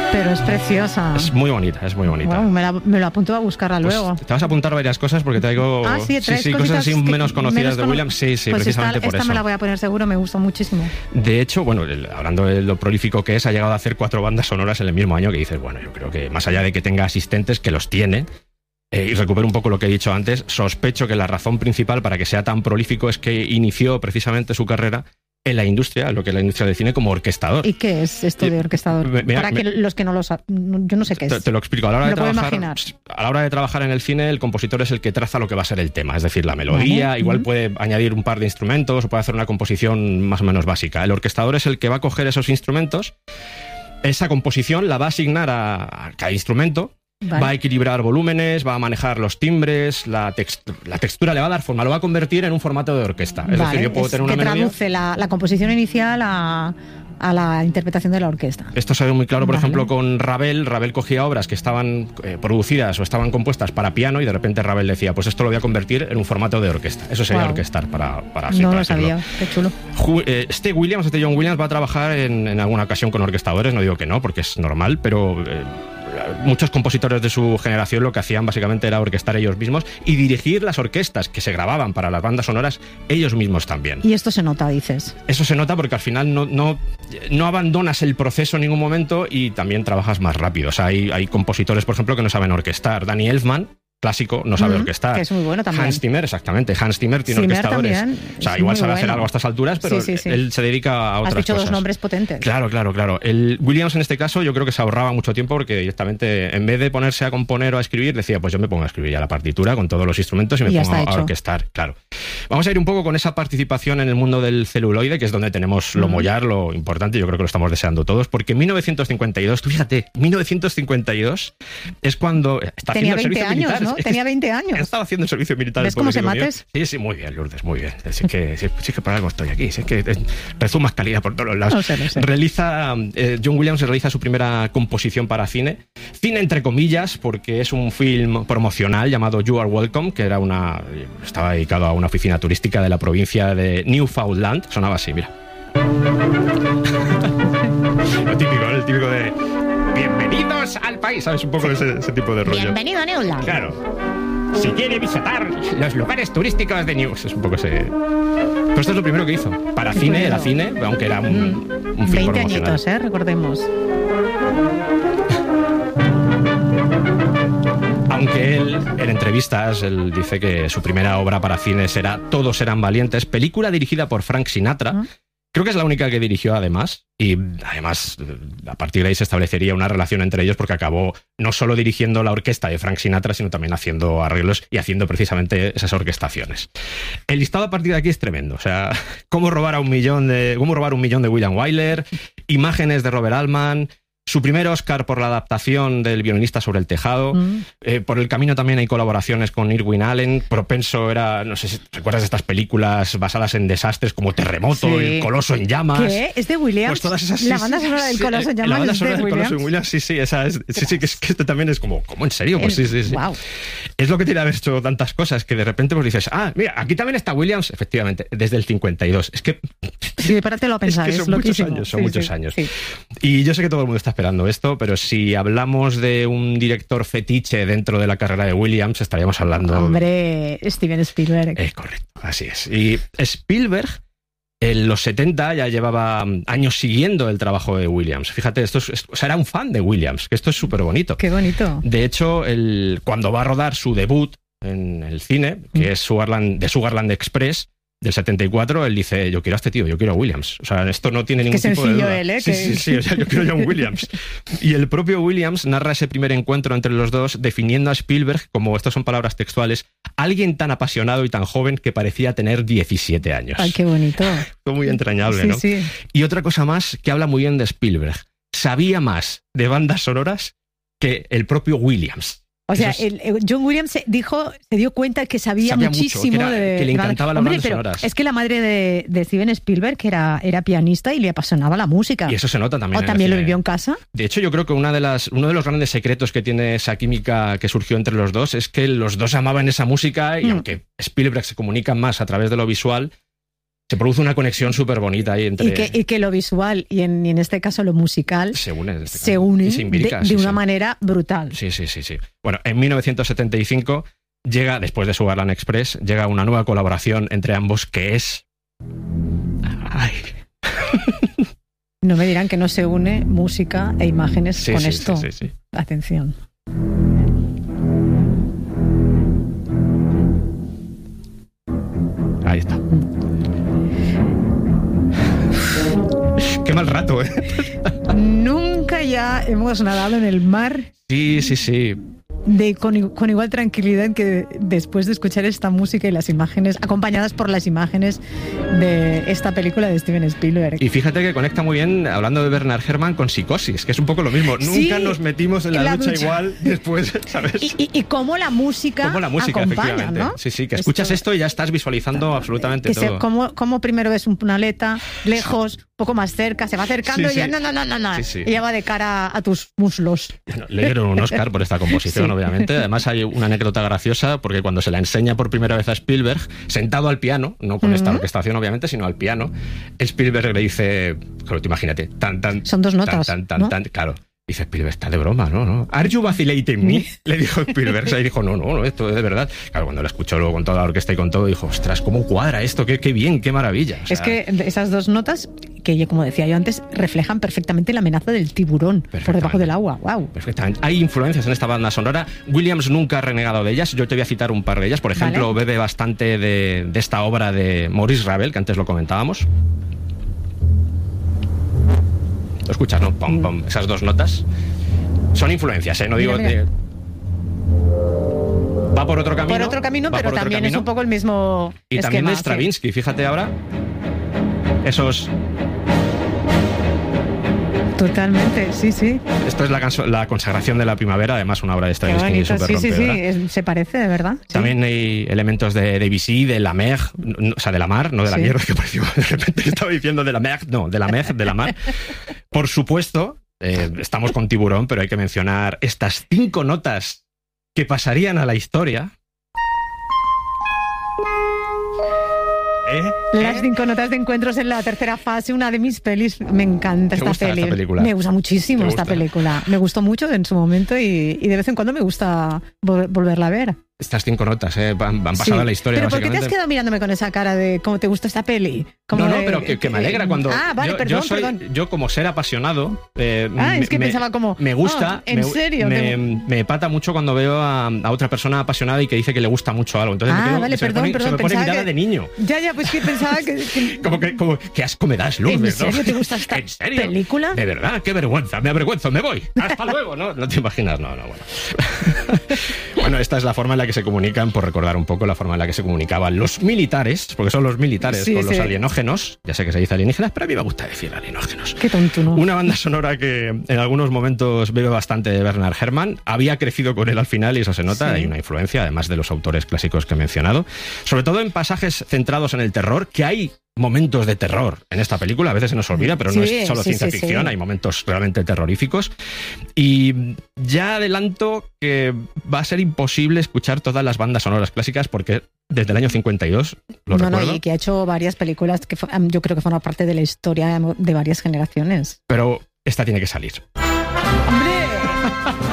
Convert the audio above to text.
Pero es preciosa. Es muy bonita, es muy bonita. Wow, me lo apunto a buscarla pues luego. Te vas a apuntar varias cosas porque traigo cosas así menos conocidas de Williams. Sí, pues precisamente por eso. Esta me la voy a poner seguro, me gusta muchísimo. De hecho, bueno, hablando de lo prolífico que es, ha llegado a hacer 4 bandas sonoras en el mismo año, que dices, bueno, yo creo que más allá de que tenga asistentes, que los tiene, y recupero un poco lo que he dicho antes, sospecho que la razón principal para que sea tan prolífico es que inició precisamente su carrera en la industria, lo que es la industria del cine, como orquestador. ¿Y qué es esto de orquestador? Los que no lo saben, yo no sé qué es. Te lo explico. A la hora de trabajar en el cine, el compositor es el que traza lo que va a ser el tema, es decir, la melodía, igual puede añadir un par de instrumentos o puede hacer una composición más o menos básica. El orquestador es el que va a coger esos instrumentos, esa composición la va a asignar a cada instrumento. Vale. Va a equilibrar volúmenes, va a manejar los timbres, la textura le va a dar forma, lo va a convertir en un formato de orquesta. Es decir, yo puedo tener una melodía... traduce la composición inicial a la interpretación de la orquesta. Esto se ve muy claro, por ejemplo, con Ravel. Ravel cogía obras que estaban producidas o estaban compuestas para piano y de repente Ravel decía, pues esto lo voy a convertir en un formato de orquesta. Eso sería orquestar para no lo sabía, qué chulo. Este John Williams va a trabajar en alguna ocasión con orquestadores, no digo que no, porque es normal, pero... muchos compositores de su generación lo que hacían básicamente era orquestar ellos mismos y dirigir las orquestas que se grababan para las bandas sonoras ellos mismos también. Y esto se nota, dices. Eso se nota porque al final no abandonas el proceso en ningún momento y también trabajas más rápido. O sea, hay compositores, por ejemplo, que no saben orquestar. Danny Elfman, clásico, no sabe orquestar. Que es muy bueno también. Hans Zimmer, exactamente. Hans Zimmer tiene orquestadores. También. O sea, igual sabe hacer algo a estas alturas, pero él se dedica a otras cosas. Has dicho 2 nombres potentes. Claro. El Williams en este caso yo creo que se ahorraba mucho tiempo porque directamente, en vez de ponerse a componer o a escribir, decía, pues yo me pongo a escribir ya la partitura con todos los instrumentos y me pongo a orquestar. Claro. Vamos a ir un poco con esa participación en el mundo del celuloide, que es donde tenemos lo mollar, lo importante, yo creo que lo estamos deseando todos, porque en 1952, tú fíjate, 1952 es cuando está haciendo el servicio militar. Tenía 20 años. Estaba haciendo el servicio militar. ¿Ves cómo se mates? Sí, muy bien, Lourdes, muy bien. Si es que por algo estoy aquí, si es que rezumas calidad por todos los lados. No sé. John Williams realiza su primera composición para cine entre comillas, porque es un film promocional llamado You Are Welcome, que estaba dedicado a una oficina turística de la provincia de Newfoundland. Sonaba así, mira. El típico de bienvenidos al país, ¿sabes? Un poco ese tipo de rollo. Bienvenido a Newland. Claro. Si quiere visitar los lugares turísticos de News. Es un poco ese... Pero esto es lo primero que hizo. Para cine, era cine, aunque era un film 20 promocional. añitos, recordemos. Aunque él, en entrevistas, él dice que su primera obra para cine será Todos eran valientes, película dirigida por Frank Sinatra. Creo que es la única que dirigió además, y además a partir de ahí se establecería una relación entre ellos porque acabó no solo dirigiendo la orquesta de Frank Sinatra, sino también haciendo arreglos y haciendo precisamente esas orquestaciones. El listado a partir de aquí es tremendo, o sea, cómo robar un millón de William Wyler, imágenes de Robert Altman, su primer Oscar por la adaptación del Violinista sobre el tejado. Por el camino también hay colaboraciones con Irwin Allen. Propenso era, no sé si recuerdas estas películas basadas en desastres como Terremoto, El Coloso en llamas. ¿Qué? ¿Es de Williams? Pues todas esas, la banda sonora del Coloso en llamas. La banda es sonora de del Coloso en Williams, esa es. Sí, que este también es como ¿en serio? Pues sí. Wow. Es lo que tiene haber hecho tantas cosas que de repente pues dices, mira, aquí también está Williams, efectivamente, desde el 52. Es que... Sí, párate a pensar, es que son muchos años. Sí. Y yo sé que todo el mundo está esperando esto, pero si hablamos de un director fetiche dentro de la carrera de Williams, estaríamos hablando... Hombre, Steven Spielberg. Correcto, así es. Y Spielberg, en los 70 ya llevaba años siguiendo el trabajo de Williams. Fíjate, era un fan de Williams, que esto es súper bonito. Qué bonito. De hecho, cuando va a rodar su debut en el cine, que es Sugarland Express, del 74, él dice, yo quiero a este tío, yo quiero a Williams. O sea, esto no tiene ningún tipo de duda. Él, Sí, o sea, yo quiero a John Williams. Y el propio Williams narra ese primer encuentro entre los dos, definiendo a Spielberg como, estas son palabras textuales, alguien tan apasionado y tan joven que parecía tener 17 años. Ay, qué bonito. Fue muy entrañable, ¿no? Sí. Y otra cosa más que habla muy bien de Spielberg. Sabía más de bandas sonoras que el propio Williams. O sea, John Williams se dio cuenta que sabía muchísimo mucho, que le encantaban las bandas sonoras. Es que la madre de Steven Spielberg era pianista y le apasionaba la música. Y eso se nota también. ¿O también lo vivió en casa? De hecho, yo creo que uno de los grandes secretos que tiene esa química que surgió entre los dos es que los dos amaban esa música y aunque Spielberg se comunica más a través de lo visual, Se produce una conexión súper bonita ahí entre... Y que lo visual y en este caso lo musical se unen de una manera brutal. Sí. Bueno, en 1975 llega, después de Sugarland Express, llega una nueva colaboración entre ambos que es... Ay. No me dirán que no se une música e imágenes con esto. Sí. Atención. Ahí está. Qué mal rato, ¿eh? Nunca ya hemos nadado en el mar. Sí. Con igual tranquilidad que después de escuchar esta música y las imágenes, acompañadas por las imágenes de esta película de Steven Spielberg. Y fíjate que conecta muy bien, hablando de Bernard Herrmann, con Psicosis, que es un poco lo mismo. Nunca nos metimos en la ducha igual después, ¿sabes? Y cómo la música acompaña, efectivamente. ¿no? Sí, que escuchas esto y ya estás visualizando absolutamente todo. Cómo primero ves una aleta lejos, un poco más cerca, se va acercando y ya no. Y ya va de cara a tus muslos. Le dieron un Oscar por esta composición, obviamente. Además hay una anécdota graciosa porque cuando se la enseña por primera vez a Spielberg, sentado al piano, no con esta orquestación obviamente, sino al piano, Spielberg le dice, claro, tú imagínate, son dos notas, ¿no? Claro. Dice Spielberg, está de broma, ¿no? ¿Are you vacillating me? Le dijo Spielberg. Y dijo, no, esto es de verdad. Claro, cuando la escuchó luego con toda la orquesta y con todo, dijo, ostras, ¿cómo cuadra esto? Qué bien, qué maravilla. O sea, es que esas dos notas, que como decía yo antes, reflejan perfectamente la amenaza del tiburón por debajo del agua. ¡Wow! Perfectamente. Hay influencias en esta banda sonora. Williams nunca ha renegado de ellas. Yo te voy a citar un par de ellas. Por ejemplo, bebe bastante de esta obra de Maurice Ravel, que antes lo comentábamos. ¿Lo escuchas, no? Pom, pom. Esas dos notas son influencias, ¿eh? No digo... Mira. Va por otro camino. Por otro camino, pero también es un poco el mismo y esquema, también de Stravinsky, fíjate ahora. Esos... Totalmente, sí. Esto es la consagración de la primavera, además una obra de Stravinsky súper rompedora. Sí, se parece, de verdad. También hay elementos de Debussy, de la mer, o sea, de la mar, no de la mierda, que pareció de repente estaba diciendo de la mer, no, de la mer, de la mar. Por supuesto, estamos con Tiburón, pero hay que mencionar estas 5 notas que pasarían a la historia. Las 5 notas de encuentros en la tercera fase, una de mis pelis. Me encanta esta película. Me gusta muchísimo esta película. Me gustó mucho en su momento y de vez en cuando me gusta volverla a ver. Estas 5 notas han pasado a la historia, ¿Pero por básicamente. qué te has quedado mirándome con esa cara de cómo te gusta esta peli? Pero que me alegra cuando... perdón. Yo como ser apasionado... es que pensaba como... Me gusta... ¿en serio? Me pata mucho cuando veo a otra persona apasionada y que dice que le gusta mucho algo. Entonces se me pone mirada de niño. Ya, pues que pensaba que... como que asco me das, Lourdes, ¿En serio te gusta esta película? De verdad, qué vergüenza, me avergüenzo, me voy. Hasta luego, ¿no? No te imaginas, bueno. Bueno, esta es la forma en la que se comunican, por recordar un poco la forma en la que se comunicaban los militares, porque son los militares con los alienógenos. Ya sé que se dice alienígenas, pero a mí me gusta decir alienógenos. Qué tonto, ¿no? Una banda sonora que en algunos momentos bebe bastante de Bernard Herrmann. Había crecido con él al final y eso se nota. Hay una influencia, además de los autores clásicos que he mencionado. Sobre todo en pasajes centrados en el terror, que hay momentos de terror en esta película. A veces se nos olvida, pero no es solo ciencia ficción. Hay momentos realmente terroríficos. Y ya adelanto que va a ser imposible escuchar todas las bandas sonoras clásicas porque desde el año 52, lo recuerdo. Y que ha hecho varias películas que yo creo que forman parte de la historia de varias generaciones. Pero esta tiene que salir. ¡Hombre!